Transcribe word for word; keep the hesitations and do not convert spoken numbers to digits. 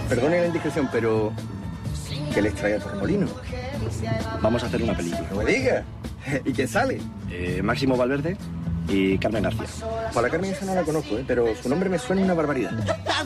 Perdone la indiscreción, pero... ¿qué les trae a Torremolinos? Vamos a hacer una película. ¡No me diga! ¿Y quién sale? Eh, Máximo Valverde y Carmen García. Pues la Carmen esa no la conozco, ¿eh? Pero su nombre me suena una barbaridad.